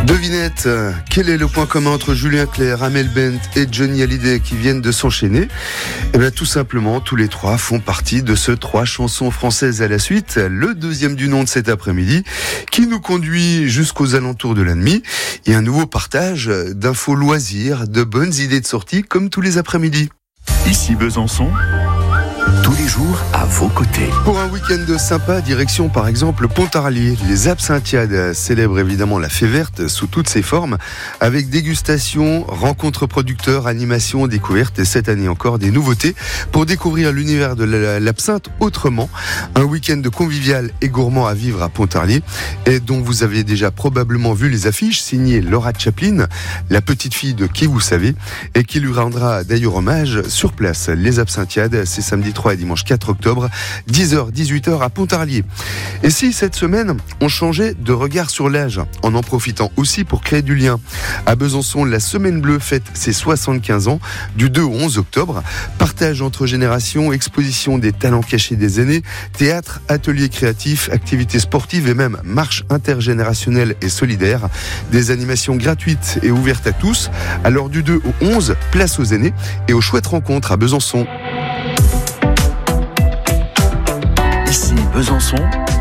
Devinette, quel est le point commun entre Julien Clerc, Amel Bent et Johnny Hallyday qui viennent de s'enchaîner ? Eh bien, tout simplement, tous les trois font partie de ce 3 chansons françaises à la suite, le deuxième du nom de cet après-midi, qui nous conduit jusqu'aux alentours de la nuit et un nouveau partage d'infos loisirs, de bonnes idées de sortie, comme tous les après-midi. Ici Besançon, tous les jours à vos côtés. Pour un week-end sympa, direction par exemple Pontarlier. Les Absinthiades célèbrent évidemment la fée verte sous toutes ses formes, avec dégustation, rencontres producteurs, animations, découvertes et cette année encore des nouveautés pour découvrir l'univers de l'absinthe autrement. Un week-end convivial et gourmand à vivre à Pontarlier et dont vous avez déjà probablement vu les affiches signées Laura Chaplin, la petite fille de Qui vous savez, et qui lui rendra d'ailleurs hommage sur place. Les Absinthiades, c'est samedi 3 et dimanche 4 octobre, 10h-18h à Pontarlier. Et si cette semaine, on changeait de regard sur l'âge, en profitant aussi pour créer du lien. À Besançon, la Semaine Bleue fête ses 75 ans, du 2 au 11 octobre. Partage entre générations, exposition des talents cachés des aînés, théâtre, ateliers créatifs, activités sportives et même marche intergénérationnelle et solidaire. Des animations gratuites et ouvertes à tous. Alors du 2 au 11, place aux aînés et aux chouettes rencontres à Besançon. Ici Besançon,